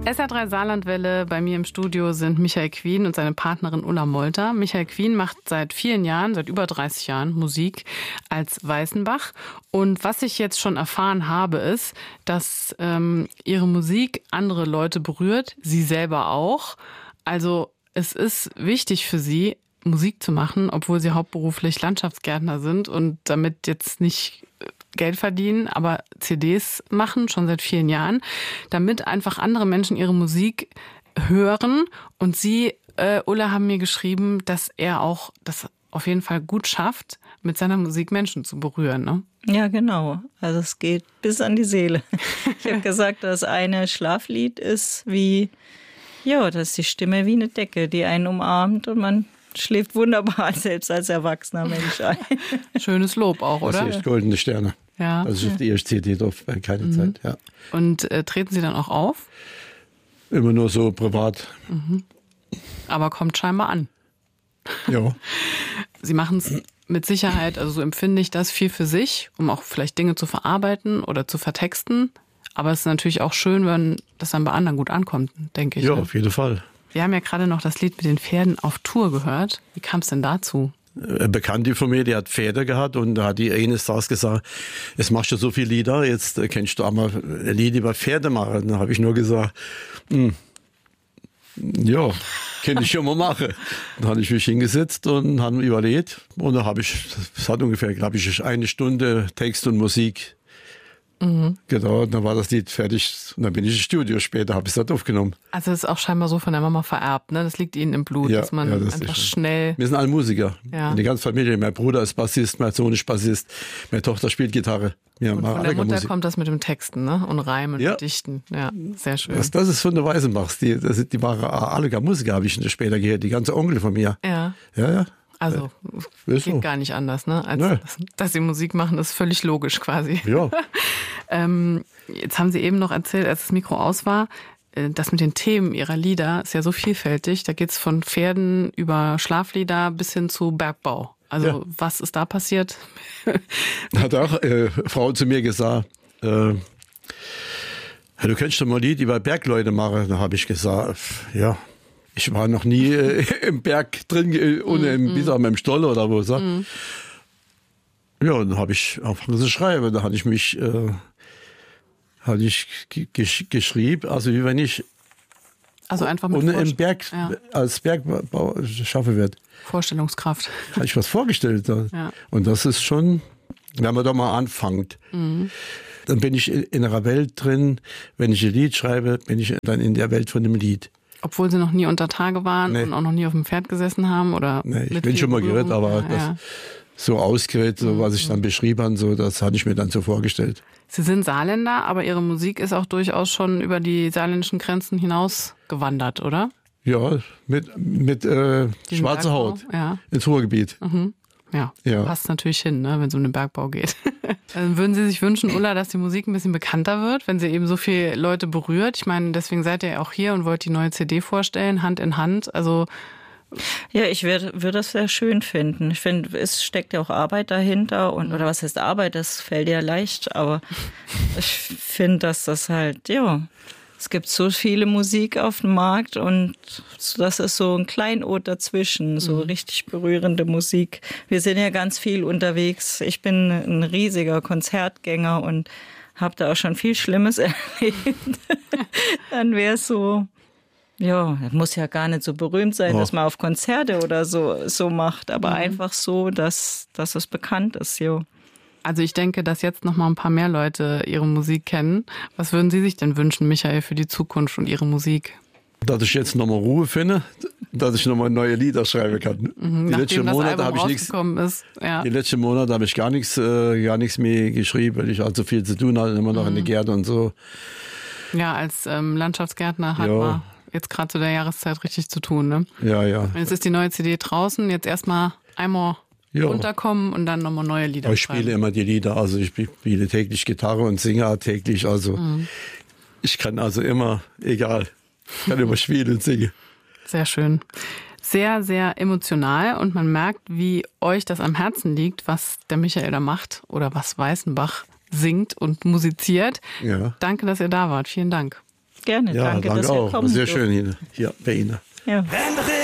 SR3 Saarlandwelle, bei mir im Studio sind Michael Quien und seine Partnerin Ulla Molter. Michael Quien macht seit vielen Jahren, seit über 30 Jahren Musik als Weißenbach. Und was ich jetzt schon erfahren habe, ist, dass ihre Musik andere Leute berührt, sie selber auch. Also es ist wichtig für sie, Musik zu machen, obwohl sie hauptberuflich Landschaftsgärtner sind und damit jetzt nicht Geld verdienen, aber CDs machen, schon seit vielen Jahren, damit einfach andere Menschen ihre Musik hören. Und Sie, Ulla, haben mir geschrieben, dass er auch das auf jeden Fall gut schafft, mit seiner Musik Menschen zu berühren, ne? Ja, genau. Also es geht bis an die Seele. Ich habe gesagt, das eine Schlaflied ist das ist die Stimme wie eine Decke, die einen umarmt und man schläft wunderbar, selbst als erwachsener Mensch ein. Schönes Lob auch, oder? Das ist echt goldene Sterne. Ja. Also ich auf die erste CD drauf, keine Zeit. Ja. Und treten Sie dann auch auf? Immer nur so privat. Aber kommt scheinbar an. Ja. Sie machen es mit Sicherheit, also so empfinde ich das, viel für sich, um auch vielleicht Dinge zu verarbeiten oder zu vertexten. Aber es ist natürlich auch schön, wenn das dann bei anderen gut ankommt, denke ich. Ja, ne? auf jeden Fall. Wir haben ja gerade noch das Lied mit den Pferden auf Tour gehört. Wie kam es denn dazu? Eine Bekannte von mir, die hat Pferde gehabt und da hat die eines Tages gesagt, jetzt machst du so viele Lieder, jetzt kannst du auch mal ein Lied über Pferde machen. Dann habe ich nur gesagt, ja, kann ich schon mal machen. Dann habe ich mich hingesetzt und habe überlegt und dann das hat ungefähr, glaube ich, 1 Stunde Text und Musik gedauert. Dann war das Lied fertig und dann bin ich ins Studio. Später habe ich es dort aufgenommen. Also es ist auch scheinbar so von der Mama vererbt, ne? Das liegt ihnen im Blut, dass man das einfach schnell... Wir sind alle Musiker. Ja. Die ganze Familie. Mein Bruder ist Bassist, mein Sohn ist Bassist, meine Tochter spielt Gitarre. Wir Und machen von der alle Mutter Musik. kommt das mit dem Texten, ne? Und Reimen und Dichten. Ja, sehr schön. Das ist von der Weißenbachs. Die waren alle gar Musiker, habe ich später gehört. Die ganze Onkel von mir. Ja. Ja. Also Ist geht so. gar nicht anders, ne? Als Nee. dass sie Musik machen, ist völlig logisch quasi. Ja. Jetzt haben Sie eben noch erzählt, als das Mikro aus war, das mit den Themen Ihrer Lieder ist ja so vielfältig. Da geht's von Pferden über Schlaflieder bis hin zu Bergbau. Also Ja. was ist da passiert? Hat auch Frau zu mir gesagt, du könntest doch mal ein Lied über Bergleute machen. Da habe ich gesagt, ja, ich war noch nie im Berg drin, ohne wieder an meinem Stolle oder wo. So. Ja, und dann habe ich angefangen zu schreiben. Da hatte ich mich geschrieben, also wie wenn ich Also einfach mit ohne im Berg Ja. als Bergbau schaffen wird. Vorstellungskraft. Habe ich was vorgestellt. Ja. Und das ist schon, wenn man da mal anfängt, dann bin ich in einer Welt drin. Wenn ich ein Lied schreibe, bin ich dann in der Welt von dem Lied. Obwohl Sie noch nie unter Tage waren Nee. und auch noch nie auf dem Pferd gesessen haben? Oder Nee, ich mit bin viel schon mal Berührung? geritten, aber Ja. so ausgerät, so was ich dann beschrieben habe, so, das hatte ich mir dann so vorgestellt. Sie sind Saarländer, aber Ihre Musik ist auch durchaus schon über die saarländischen Grenzen hinaus gewandert, oder? Ja, mit schwarzer Bergbau, Haut ja. ins Ruhrgebiet. Ja, Ja. passt natürlich hin, ne, wenn es um den Bergbau geht. Würden Sie sich wünschen, Ulla, dass die Musik ein bisschen bekannter wird, wenn sie eben so viele Leute berührt? Ich meine, deswegen seid ihr ja auch hier und wollt die neue CD vorstellen, Hand in Hand. Also Ja, ich würde das sehr schön finden. Ich finde, es steckt ja auch Arbeit dahinter oder was heißt Arbeit, das fällt ja leicht, aber ich finde, dass das halt, es gibt so viele Musik auf dem Markt und das ist so ein Kleinod dazwischen, so richtig berührende Musik. Wir sind ja ganz viel unterwegs. Ich bin ein riesiger Konzertgänger und habe da auch schon viel Schlimmes erlebt. Dann wäre es so... Ja, das muss ja gar nicht so berühmt sein, dass man auf Konzerte oder so macht, aber einfach so, dass es bekannt ist, jo. Also ich denke, dass jetzt noch mal ein paar mehr Leute Ihre Musik kennen. Was würden Sie sich denn wünschen, Michael, für die Zukunft und Ihre Musik? Dass ich jetzt nochmal Ruhe finde, dass ich nochmal neue Lieder schreiben kann. Die letzten Monate habe ich nichts. Ja. Die letzten Monate habe ich gar nichts mehr geschrieben, weil ich also viel zu tun hatte, immer noch in der Gärte und so. Ja, als Landschaftsgärtner hat man jetzt gerade zu der Jahreszeit richtig zu tun, ne? Ja. Und jetzt ist die neue CD draußen, jetzt erstmal einmal runterkommen und dann nochmal neue Lieder Aber ich spiele immer die Lieder, also ich spiele täglich Gitarre und singe auch täglich, also ich kann also immer, egal, kann immer spielen und singen. Sehr schön. Sehr, sehr emotional und man merkt, wie euch das am Herzen liegt, was der Michael da macht oder was Weißenbach singt und musiziert. Ja. Danke, dass ihr da wart. Vielen Dank. Gerne, Ja, danke, danke dass ihr auch. kommen Sehr durften. schön hier bei Ihnen. Ja.